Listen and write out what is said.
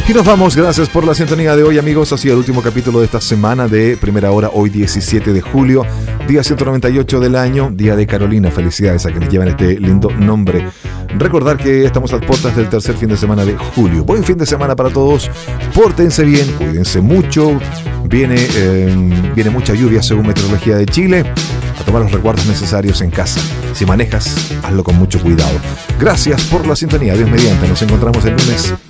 Y nos vamos, gracias por la sintonía de hoy, amigos. Ha sido el último capítulo de esta semana de Primera Hora, hoy 17 de julio, día 198 del año, día de Carolina. Felicidades a quienes llevan este lindo nombre. Recordar que estamos a puertas del tercer fin de semana de julio. Buen fin de semana para todos, pórtense bien, cuídense mucho. Viene mucha lluvia según Meteorología de Chile. A tomar los resguardos necesarios en casa. Si manejas, hazlo con mucho cuidado. Gracias por la sintonía. Dios mediante, nos encontramos el lunes